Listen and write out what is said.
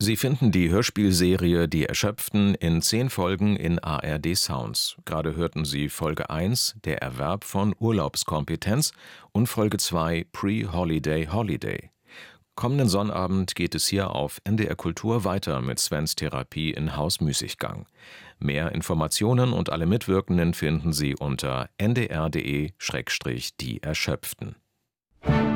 Sie finden die Hörspielserie Die Erschöpften in 10 Folgen in ARD Sounds. Gerade hörten Sie Folge 1, der Erwerb von Urlaubskompetenz, und Folge 2, Pre-Holiday Holiday. Kommenden Sonnabend geht es hier auf NDR Kultur weiter mit Svens Therapie in Hausmüßiggang. Mehr Informationen und alle Mitwirkenden finden Sie unter ndr.de/die Erschöpften.